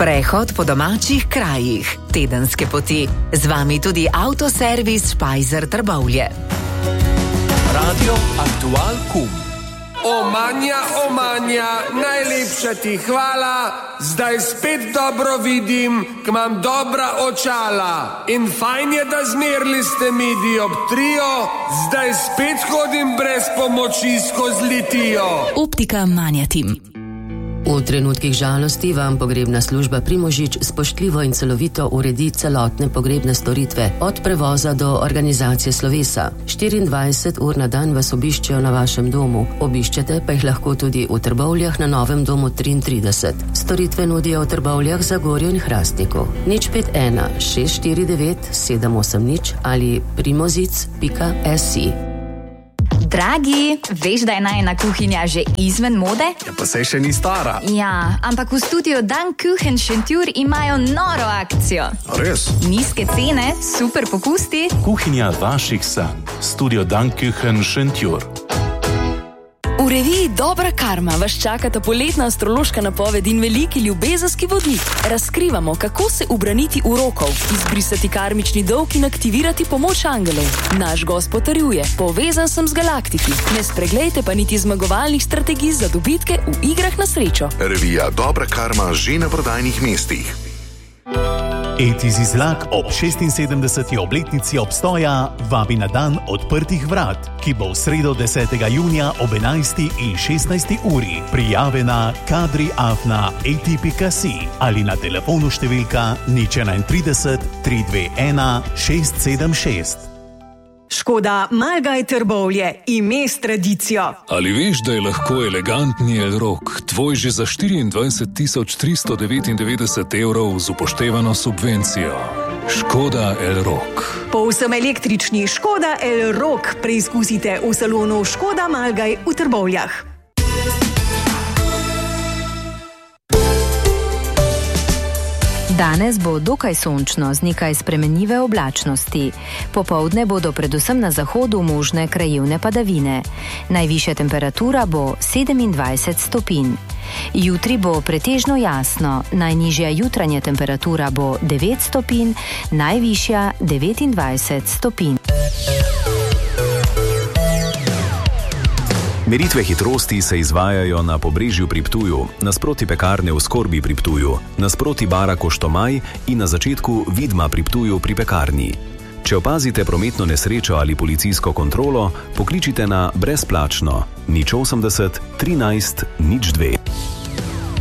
Sprehod po domačih krajih, tedenske poti. Z vami tudi avtoservis Špajzer Trbovlje. Radio Aktual Kum. Omanja, najlepša ti hvala, zdaj spet dobro vidim, imam dobra očala. In fajn je, da zmerili ste mi dioptrijo, zdaj spet hodim brez pomoči skozi litijo. Optika Manja Tim. V trenutkih žalosti vam pogrebna služba Primožič spoštljivo in celovito uredi celotne pogrebne storitve, od prevoza do organizacije slovesa. 24 ur na dan vas obiščejo na vašem domu, obiščete pa jih lahko tudi v Trbovljah na Novem domu 33. Storitve nudijo v Trbovljah, Zagorju in Hrastniku. 051 649 780 ali primozic.si. Dragi, veš, da je najina kuhinja že izven mode? Ja, pa saj še ni stara. Ja, ampak v studiu Dan Kuchen Šentjur imajo noro akcijo. Res? Nizke cene, super pokusti. Kuhinja vaših sanj. Studio Dan Kuchen Šentjur. V reviji Dobra karma vas čakata poletna astrološka napoved in veliki ljubezenski vodnik. Razkrivamo, kako se ubraniti urokov, izbrisati karmični dolg in aktivirati pomoč angelov. Naš gost potrjuje, povezan sem z galaktiki. Ne spreglejte pa niti zmagovalnih strategij za dobitke v igrah na srečo. Revija Dobra karma že na prodajnih mestih. Etis Izlak ob 76. obletnici obstoja vabi na dan odprtih vrat, ki bo v sredo 10. junija ob 11. in 16. uri. Prijave na kadri@eti.si ali na telefonu številka 031 321 676. Škoda Malgaj Trbovlje, ime s tradicijo. Ali veš, da je lahko elegantni Elrock tvoj že za 24.399 evrov z upoštevano subvencijo? Škoda Elrock. Povsem električni Škoda Elrock preizkusite v salonu Škoda Malgaj v Trbovljah. Danes bo dokaj sončno z nekaj spremenljive oblačnosti. Popoldne bodo predvsem na zahodu možne krajevne padavine. Najvišja temperatura bo 27 stopinj. Jutri bo pretežno jasno, najnižja jutranja temperatura bo 9 stopinj, najvišja 29 stopinj. Meritve hitrosti se izvajajo na Pobrežju pri Ptuju, nasproti pekarne v Skorbi pri Ptuju, nasproti bara Koštomaj in na začetku Vidma pri Ptuju pri pekarni. Če opazite prometno nesrečo ali policijsko kontrolo, pokličite na brezplačno 080 13 02.